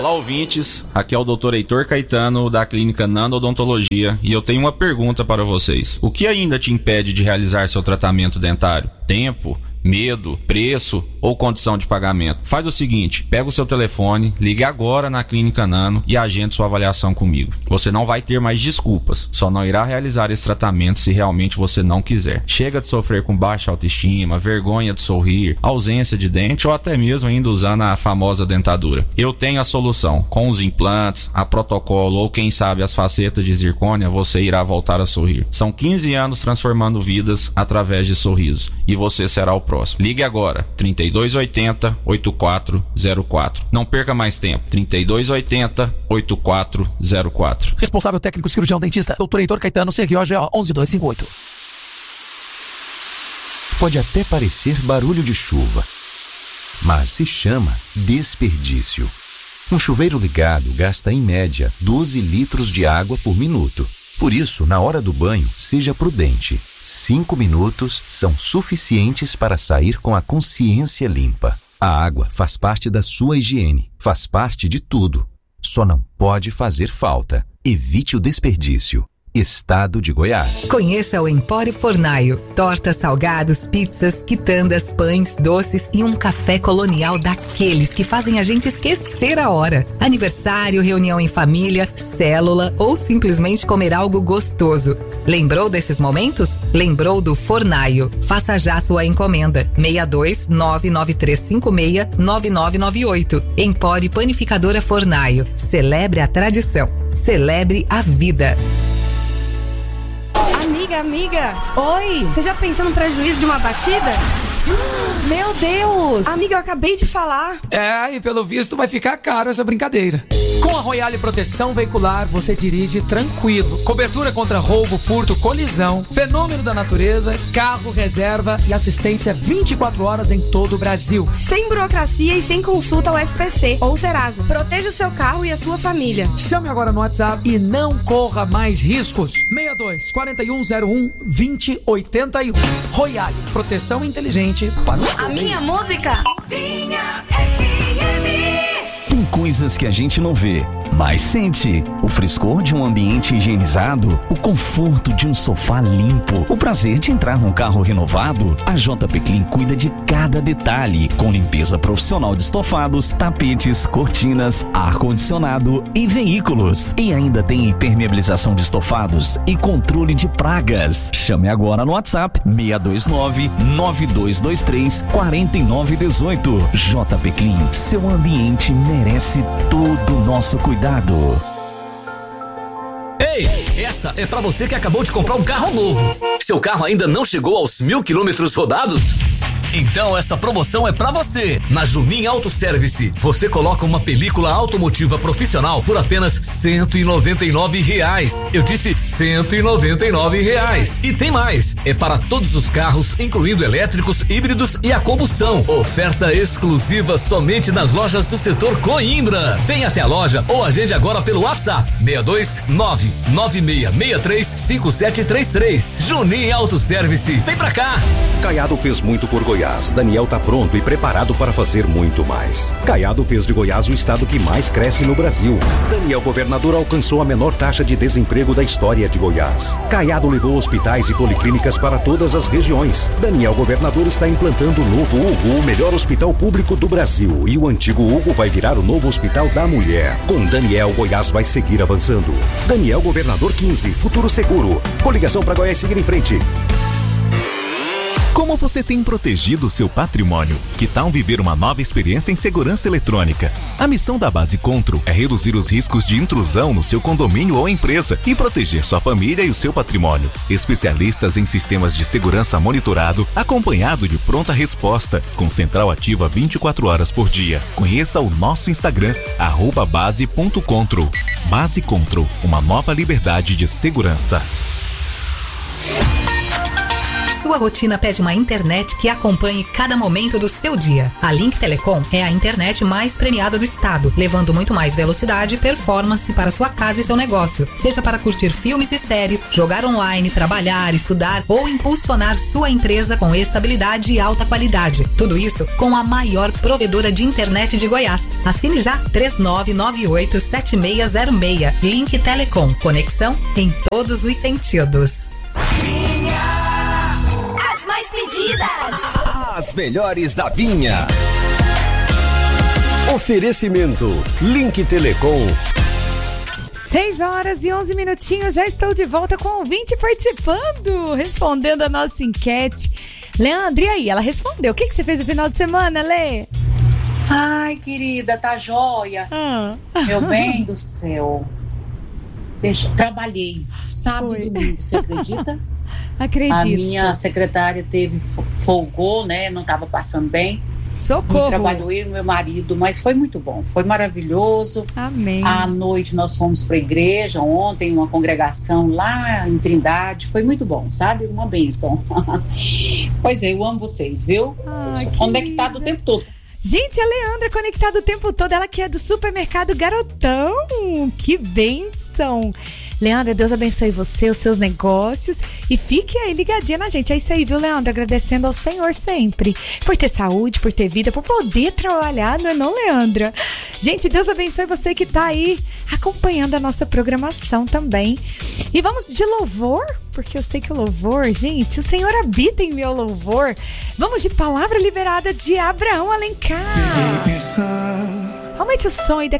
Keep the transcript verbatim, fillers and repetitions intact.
Olá, ouvintes. Aqui é o doutor Heitor Caetano, da Clínica Nano Odontologia, e eu tenho uma pergunta para vocês. O que ainda te impede de realizar seu tratamento dentário? Tempo? Medo, preço ou condição de pagamento? Faz o seguinte, pega o seu telefone, ligue agora na Clínica Nano e agende sua avaliação comigo. Você não vai ter mais desculpas, só não irá realizar esse tratamento se realmente você não quiser. Chega de sofrer com baixa autoestima, vergonha de sorrir, ausência de dente ou até mesmo ainda usando a famosa dentadura. Eu tenho a solução. Com os implantes, a protocolo ou quem sabe as facetas de zircônia, você irá voltar a sorrir. São quinze anos transformando vidas através de sorrisos e você será o próximo. Ligue agora, trinta e dois oitenta, oitenta e quatro zero quatro. Não perca mais tempo, trinta e dois oitenta, oitenta e quatro zero quatro. Responsável técnico cirurgião dentista, doutor Heitor Caetano, C R O G O um um dois cinco oito. Pode até parecer barulho de chuva, mas se chama desperdício. Um chuveiro ligado gasta em média doze litros de água por minuto. Por isso, na hora do banho, seja prudente. Cinco minutos são suficientes para sair com a consciência limpa. A água faz parte da sua higiene, faz parte de tudo. Só não pode fazer falta. Evite o desperdício. Estado de Goiás. Conheça o Empório Fornaio. Tortas, salgados, pizzas, quitandas, pães, doces e um café colonial daqueles que fazem a gente esquecer a hora. Aniversário, reunião em família, célula ou simplesmente comer algo gostoso. Lembrou desses momentos? Lembrou do Fornaio. Faça já sua encomenda. seis dois nove nove três cinco seis nove nove nove oito. Empório Panificadora Fornaio. Celebre a tradição. Celebre a vida. Amiga, amiga. Oi. Você já pensou no prejuízo de uma batida? Meu Deus! Amiga, eu acabei de falar. É, e pelo visto vai ficar caro essa brincadeira. Com a Royale Proteção Veicular, você dirige tranquilo. Cobertura contra roubo, furto, colisão, fenômeno da natureza, carro, reserva e assistência vinte e quatro horas em todo o Brasil. Sem burocracia e sem consulta ao S P C ou Serasa. Proteja o seu carro e a sua família. Chame agora no WhatsApp e não corra mais riscos. seis dois quatro um zero um dois zero oito um. Royale Proteção Inteligente para o seu A minha bem. música. Vinha F M. Tem coisas que a gente não vê, mas sente. O frescor de um ambiente higienizado, o conforto de um sofá limpo, o prazer de entrar num carro renovado. A J P Clean cuida de cada detalhe, com limpeza profissional de estofados, tapetes, cortinas, ar-condicionado e veículos. E ainda tem impermeabilização de estofados e controle de pragas. Chame agora no WhatsApp seis dois nove nove dois dois três quatro nove um oito. J P Clean, seu ambiente merece todo o nosso cuidado. Ei, essa é pra você que acabou de comprar um carro novo. Seu carro ainda não chegou aos mil quilômetros rodados? Então essa promoção é pra você. Na Junin Auto Service, você coloca uma película automotiva profissional por apenas cento e noventa e nove reais. Eu disse cento e noventa e nove reais. E tem mais. É para todos os carros, incluindo elétricos, híbridos e a combustão. Oferta exclusiva somente nas lojas do setor Coimbra. Venha até a loja ou agende agora pelo WhatsApp seis dois nove nove seis seis três cinco sete três três. Junin Auto Service. Vem pra cá. Caiado fez muito por Goiás. Daniel tá pronto e preparado para fazer muito mais. Caiado fez de Goiás o estado que mais cresce no Brasil. Daniel governador alcançou a menor taxa de desemprego da história de Goiás. Caiado levou hospitais e policlínicas para todas as regiões. Daniel governador está implantando o novo Hugo, o melhor hospital público do Brasil. E o antigo Hugo vai virar o novo Hospital da Mulher. Com Daniel, Goiás vai seguir avançando. Daniel governador quinze, futuro seguro. Coligação para Goiás seguir em frente. Como você tem protegido o seu patrimônio? Que tal viver uma nova experiência em segurança eletrônica? A missão da Base Control é reduzir os riscos de intrusão no seu condomínio ou empresa e proteger sua família e o seu patrimônio. Especialistas em sistemas de segurança monitorado, acompanhado de pronta resposta, com central ativa vinte e quatro horas por dia. Conheça o nosso Instagram, arroba base ponto control. Base Control, uma nova liberdade de segurança. Sua rotina pede uma internet que acompanhe cada momento do seu dia. A Link Telecom é a internet mais premiada do estado, levando muito mais velocidade e performance para sua casa e seu negócio. Seja para curtir filmes e séries, jogar online, trabalhar, estudar ou impulsionar sua empresa com estabilidade e alta qualidade. Tudo isso com a maior provedora de internet de Goiás. Assine já três nove nove oito sete seis zero seis. Link Telecom. Conexão em todos os sentidos. As mais pedidas. As melhores da Vinha. Oferecimento Link Telecom. seis horas e onze minutinhos, já estou de volta com o ouvinte participando, respondendo a nossa enquete. Leandro, e aí? Ela respondeu. O que, que você fez no final de semana, Lê? Ai, querida, tá joia? Ah. Meu bem do céu. Deixa, trabalhei sábado e domingo, você acredita? Acredito. A minha secretária teve, folgou, né? Não estava passando bem. Socorro. E trabalhou eu e meu marido, mas foi muito bom, foi maravilhoso. Amém. À noite nós fomos para a igreja, ontem uma congregação lá em Trindade, foi muito bom, sabe? Uma bênção. Pois é, eu amo vocês, viu? Ai, conectado o tempo todo. Gente, a Leandra conectada o tempo todo, ela que é do supermercado Garotão, que bênção. Leandra, Deus abençoe você, os seus negócios e fique aí ligadinha na gente. É isso aí, viu, Leandra? Agradecendo ao Senhor sempre por ter saúde, por ter vida, por poder trabalhar, não é não, Leandra? Gente, Deus abençoe você que tá aí acompanhando a nossa programação também. E vamos de louvor, porque eu sei que o louvor, gente, o Senhor habita em meu louvor. Vamos de palavra liberada de Abraão Alencar. Aumente o som e daqui